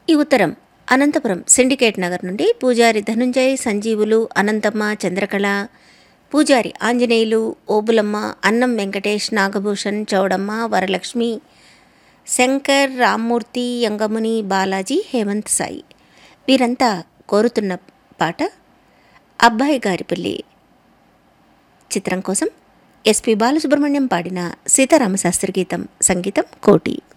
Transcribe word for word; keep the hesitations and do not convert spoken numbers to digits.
ఈ ఉత్తరం అనంతపురం సిండికేట్ నగర్ నుండి పూజారి ధనుంజయ్, సంజీవులు, అనంతమ్మ, చంద్రకళ, పూజారి ఆంజనేయులు, ఓబులమ్మ, అన్నం వెంకటేష్, నాగభూషణ్, చౌడమ్మ, వరలక్ష్మి, శంకర్, రామ్మూర్తి, యంగముని, బాలాజీ, హేమంత్ సాయి వీరంతా కోరుతున్న పాట అబ్బాయి గారి పెళ్ళి చిత్రం కోసం ఎస్పి బాలసుబ్రహ్మణ్యం పాడిన సీతారామశాస్త్రి గీతం. సంగీతం కోటి.